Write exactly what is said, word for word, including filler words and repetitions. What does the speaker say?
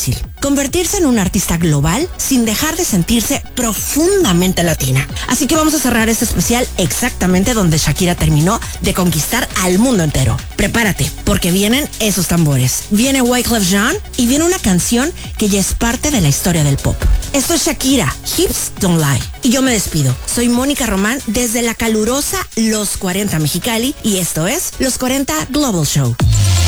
difícil. Convertirse en una artista global sin dejar de sentirse profundamente latina. Así que vamos a cerrar este especial exactamente donde Shakira terminó de conquistar al mundo entero. Prepárate, porque vienen esos tambores. Viene Wyclef Jean y viene una canción que ya es parte de la historia del pop. Esto es Shakira, Hips Don't Lie. Y yo me despido. Soy Mónica Román desde la calurosa Los cuarenta Mexicali y esto es Los cuarenta Global Show.